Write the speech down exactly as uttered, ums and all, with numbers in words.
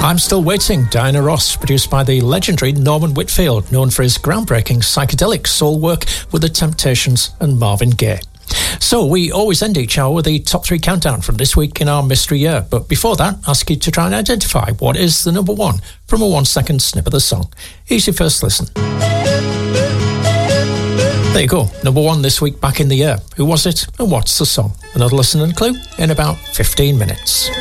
I'm Still Waiting, Diana Ross, produced by the legendary Norman Whitfield, known for his groundbreaking psychedelic soul work with The Temptations and Marvin Gaye. So we always end each hour with a top three countdown from this week in our mystery year. But before that, ask you to try and identify what is the number one from a one-second snip of the song. Here's your first listen. There you go, number one this week back in the year. Who was it and what's the song? Another listen and clue in about fifteen minutes.